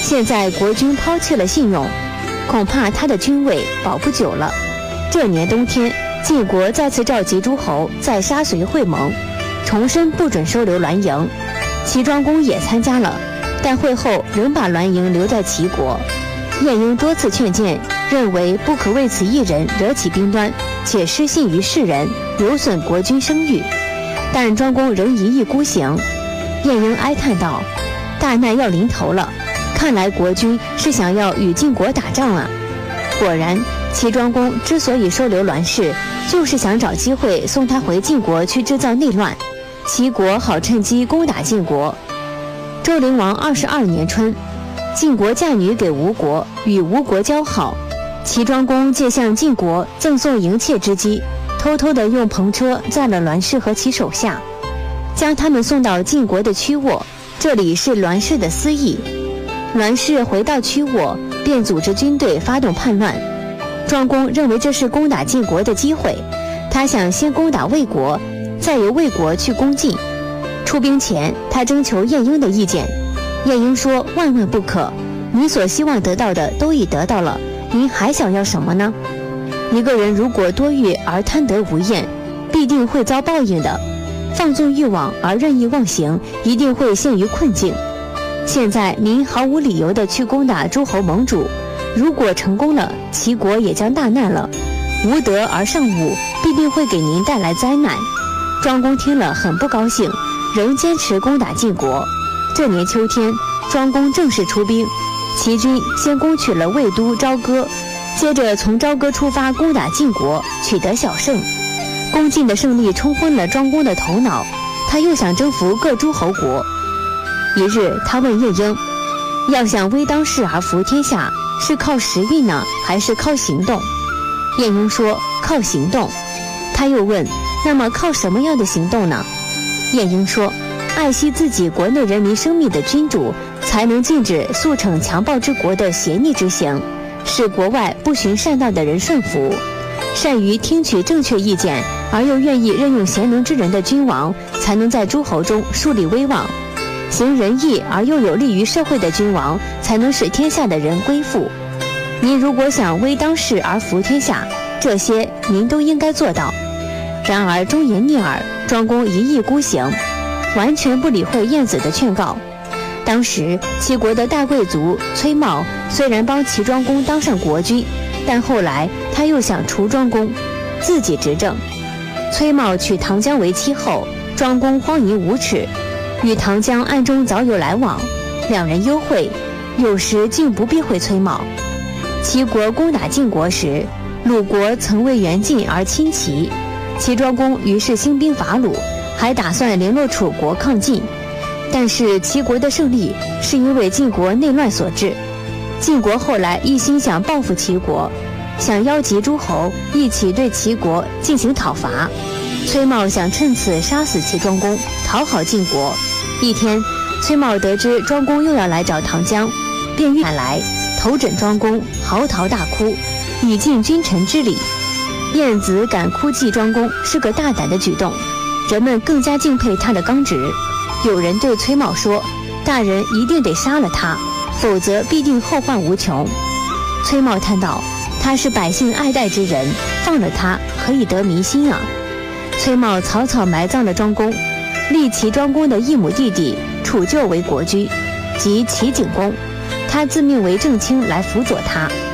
现在国君抛弃了信用，恐怕他的君位保不久了。这年冬天，晋国再次召集诸侯在沙随会盟，重申不准收留栾盈。齐庄公也参加了，但会后仍把栾盈留在齐国。晏婴多次劝谏，认为不可为此一人惹起兵端，且失信于世人，有损国君声誉。但庄公仍一意孤行。晏婴哀叹道：“大难要临头了，看来国君是想要与晋国打仗啊！”果然，齐庄公之所以收留栾氏，就是想找机会送他回晋国去制造内乱，齐国好趁机攻打晋国。周灵王22年春，晋国嫁女给吴国，与吴国交好。齐庄公借向晋国赠送迎妾之机，偷偷地用篷车载了栾氏和其手下，将他们送到晋国的曲沃，这里是栾氏的私邑。栾氏回到曲沃，便组织军队发动叛乱。庄公认为这是攻打晋国的机会，他想先攻打魏国，再由魏国去攻晋。出兵前，他征求晏婴的意见。晏婴说：“万万不可，你所希望得到的都已得到了，您还想要什么呢？一个人如果多欲而贪得无厌，必定会遭报应的。放纵欲望而任意妄行，一定会陷于困境。现在您毫无理由地去攻打诸侯盟主，如果成功了，齐国也将大难了。无德而尚武，必定会给您带来灾难。”庄公听了很不高兴，仍坚持攻打晋国。这年秋天，庄公正式出兵，齐军先攻取了魏都朝歌，接着从朝歌出发攻打晋国，取得小胜。攻晋的胜利冲昏了庄公的头脑，他又想征服各诸侯国。一日，他问晏婴：“要想微当世而服天下，是靠时运呢，还是靠行动？”晏婴说：“靠行动。”他又问：“那么靠什么样的行动呢？”晏婴说：“爱惜自己国内人民生命的君主，才能禁止速惩强暴之国的邪逆之行，使国外不循善道的人顺服。善于听取正确意见而又愿意任用贤能之人的君王，才能在诸侯中树立威望。行仁义而又有利于社会的君王，才能使天下的人归附。您如果想微当世而服天下，这些您都应该做到。”然而忠言逆耳，庄公一意孤行，完全不理会晏子的劝告。当时齐国的大贵族崔瑁虽然帮齐庄公当上国君，但后来他又想除庄公，自己执政。崔瑁娶唐姜为妻后，庄公荒淫无耻，与唐姜暗中早有来往，两人幽会，有时竟不避讳崔瑁。齐国攻打晋国时，鲁国曾为援晋而亲齐，齐庄公于是兴兵伐鲁，还打算联络楚国抗晋。但是齐国的胜利是因为晋国内乱所致。晋国后来一心想报复齐国，想邀集诸侯一起对齐国进行讨伐。崔瑁想趁此杀死齐庄公，讨好晋国。一天，崔瑁得知庄公又要来找唐姜，便赶来头枕庄公，嚎啕大哭，以尽君臣之礼。晏子敢哭祭庄公是个大胆的举动，人们更加敬佩他的刚直。有人对崔瑁说：“大人一定得杀了他，否则必定后患无穷。”崔瑁叹道：“他是百姓爱戴之人，放了他可以得民心啊。”崔瑁草草埋葬了庄公，立齐庄公的异母弟弟楚臼为国君，即齐景公，他自命为正卿来辅佐他。